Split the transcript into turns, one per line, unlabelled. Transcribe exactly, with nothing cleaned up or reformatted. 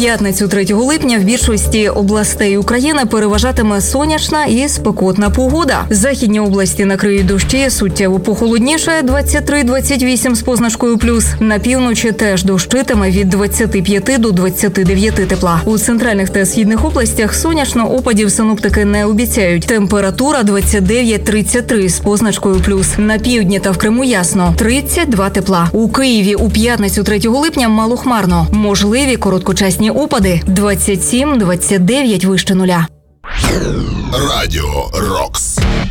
п'ятницю третього липня в більшості областей України переважатиме сонячна і спекотна погода. Західні області накриють дощі, суттєво похолодніше двадцять три - двадцять вісім з позначкою плюс. На півночі теж дощитиме від двадцяти п'яти до двадцяти дев'яти тепла. У центральних та східних областях сонячно, опадів синоптики не обіцяють. Температура двадцять дев'ять - тридцять три з позначкою плюс. На півдні та в Криму ясно – тридцять два тепла. У Києві у п'ятницю третього липня малохмарно. Можливі короткочасні опади – двадцять сім - двадцять дев'ять вище нуля.
Радіо Рокс.